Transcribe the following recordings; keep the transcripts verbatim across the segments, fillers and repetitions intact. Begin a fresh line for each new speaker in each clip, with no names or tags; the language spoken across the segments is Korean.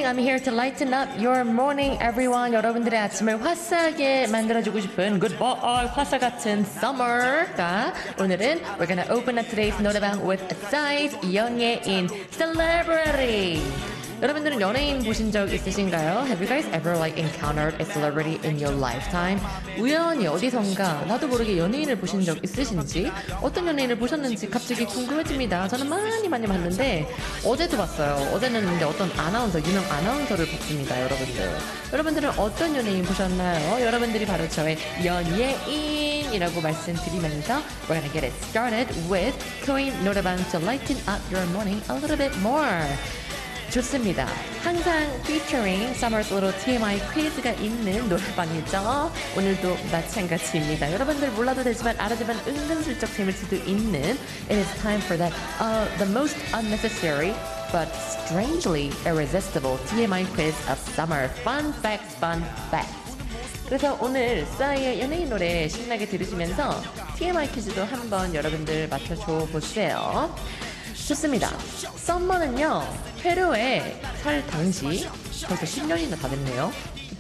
I'm here to lighten up your morning, everyone. 여러분들의 아침을 화사하게 만들어주고 싶은 goodbye, 화사 같은 summer가 오늘은 we're gonna open up today's 노래방 with a size 연예인 celebrity. 여러분들은 연예인 보신 적 있으신가요? Have you guys ever like encountered a celebrity in your lifetime? 우연히 어디선가 나도 모르게 연예인을 보신 적 있으신지 어떤 연예인을 보셨는지 갑자기 궁금해집니다. 저는 많이 많이 봤는데 어제도 봤어요. 어제는 근데 어떤 아나운서, 유명 아나운서를 봤습니다. 여러분들. 여러분들은 어떤 연예인 보셨나요? 여러분들이 바로 저의 연예인이라고 말씀드리면서 we're gonna get it started with Korean 노래방 to lighten up your morning a little bit more. 좋습니다. 항상 featuring Summer's Little 티엠아이 퀴즈가 있는 노래방이죠. 오늘도 마찬가지입니다. 여러분들 몰라도 되지만 알아두면 은근슬쩍 재밌을 수도 있는 It is time for that uh, the most unnecessary but strangely irresistible 티엠아이 quiz of summer. Fun facts, fun facts. 그래서 오늘 싸이의 연예인 노래 신나게 들으시면서 티엠아이 퀴즈도 한번 여러분들 맞춰줘 보세요. 좋습니다. 썸머는요, 페루에 살 당시 벌써 십 년이나 다 됐네요.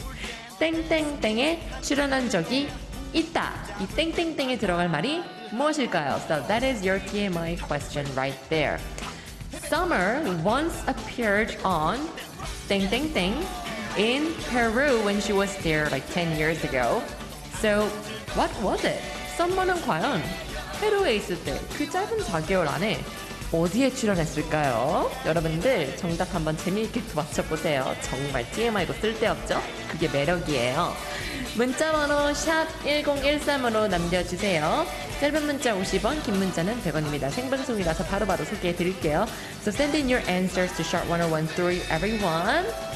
땡땡땡에 출연한 적이 있다. 이 땡땡땡에 들어갈 말이 무엇일까요? So that is your 티엠아이 question right there. Summer once appeared on 땡땡땡 in Peru when she was there like ten years ago. So what was it? 썸머는 과연 페루에 있을 때 그 짧은 사 개월 안에 어디에 출연했을까요? 여러분들 정답 한번 재미있게 맞춰보세요. 정말 티엠아이고 쓸데없죠? 그게 매력이에요. 문자번호 샵 일공일삼으로 남겨주세요. 짧은 문자 오십 원, 긴 문자는 백 원입니다. 생방송이라서 바로바로 소개해드릴게요. So send in your answers to sharp ten thirteen everyone.